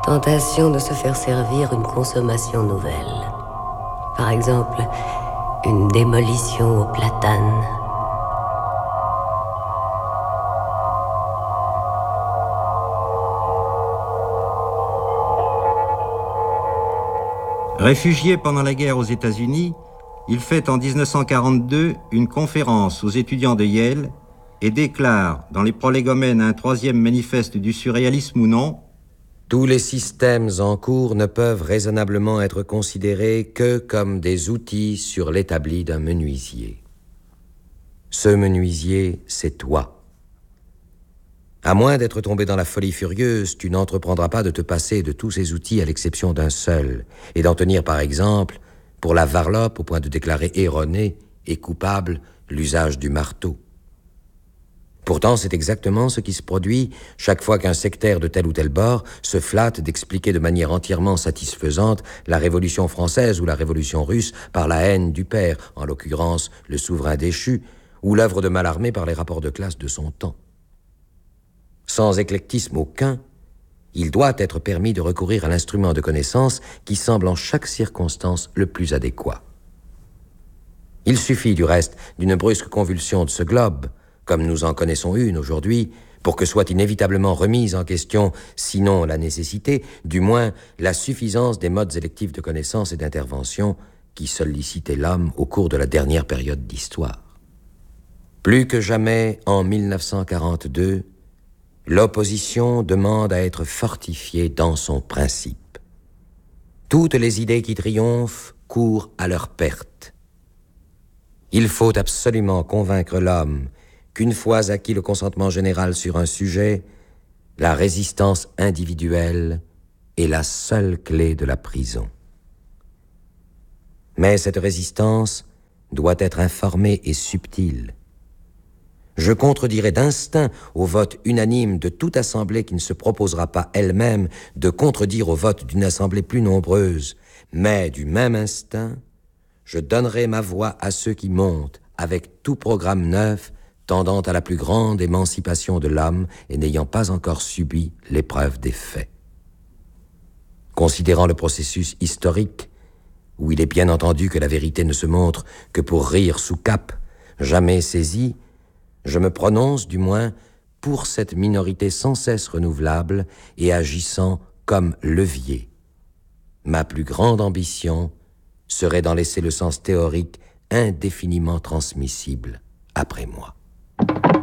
Tentation de se faire servir une consommation nouvelle. Par exemple, une démolition au platane. Réfugié pendant la guerre aux États-Unis, il fait en 1942 une conférence aux étudiants de Yale et déclare dans les prolégomènes un troisième manifeste du surréalisme ou non: tous les systèmes en cours ne peuvent raisonnablement être considérés que comme des outils sur l'établi d'un menuisier. Ce menuisier, c'est toi. À moins d'être tombé dans la folie furieuse, tu n'entreprendras pas de te passer de tous ces outils à l'exception d'un seul, et d'en tenir par exemple pour la varlope au point de déclarer erroné et coupable l'usage du marteau. Pourtant, c'est exactement ce qui se produit chaque fois qu'un sectaire de tel ou tel bord se flatte d'expliquer de manière entièrement satisfaisante la Révolution française ou la Révolution russe par la haine du père, en l'occurrence le souverain déchu, ou l'œuvre de Mallarmé par les rapports de classe de son temps. Sans éclectisme aucun, il doit être permis de recourir à l'instrument de connaissance qui semble en chaque circonstance le plus adéquat. Il suffit du reste d'une brusque convulsion de ce globe, comme nous en connaissons une aujourd'hui, pour que soit inévitablement remise en question, sinon la nécessité, du moins la suffisance des modes électifs de connaissance et d'intervention qui sollicitaient l'homme au cours de la dernière période d'histoire. Plus que jamais, en 1942, l'opposition demande à être fortifiée dans son principe. Toutes les idées qui triomphent courent à leur perte. Il faut absolument convaincre l'homme qu'une fois acquis le consentement général sur un sujet, la résistance individuelle est la seule clé de la prison. Mais cette résistance doit être informée et subtile. Je contredirais d'instinct au vote unanime de toute assemblée qui ne se proposera pas elle-même de contredire au vote d'une assemblée plus nombreuse, mais du même instinct, je donnerai ma voix à ceux qui montent avec tout programme neuf tendant à la plus grande émancipation de l'homme et n'ayant pas encore subi l'épreuve des faits. Considérant le processus historique, où il est bien entendu que la vérité ne se montre que pour rire sous cape, jamais saisie, je me prononce du moins pour cette minorité sans cesse renouvelable et agissant comme levier. Ma plus grande ambition serait d'en laisser le sens théorique indéfiniment transmissible après moi.